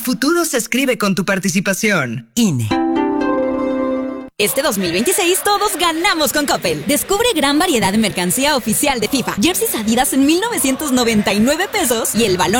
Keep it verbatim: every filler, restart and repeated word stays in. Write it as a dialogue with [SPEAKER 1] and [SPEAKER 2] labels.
[SPEAKER 1] futuro se escribe con tu participación. I N E.
[SPEAKER 2] Este dos mil veintiséis todos ganamos con Coppel. Descubre gran variedad de mercancía oficial de FIFA. Jerseys Adidas en mil novecientos noventa y nueve pesos y el balón